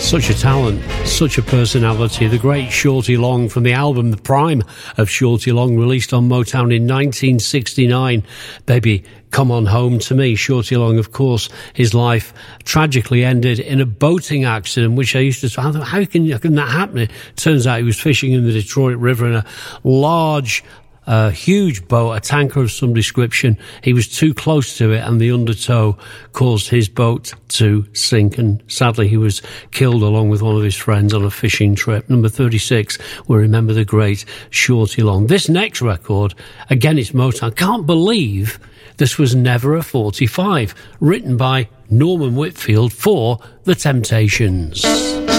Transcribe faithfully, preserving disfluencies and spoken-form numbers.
Such a talent, such a personality. The great Shorty Long from the album The Prime of Shorty Long, released on Motown in nineteen sixty-nine. Baby, Come On Home to Me. Shorty Long, of course, his life tragically ended in a boating accident, which I used to say, how, how, can, how can that happen? It turns out he was fishing in the Detroit River in a large A huge boat, a tanker of some description. He was too close to it, and the undertow caused his boat to sink, and sadly he was killed along with one of his friends on a fishing trip. Number thirty-six, we remember the great Shorty Long. This next record, again, it's Motown. Can't believe this was never a forty-five, written by Norman Whitfield for The Temptations.